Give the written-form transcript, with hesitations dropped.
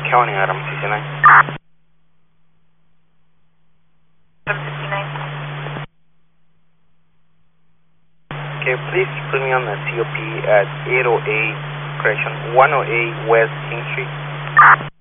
County, Adam 69. Adam 69. Okay, please put me on the COP at 808, correction, 108 West King Street.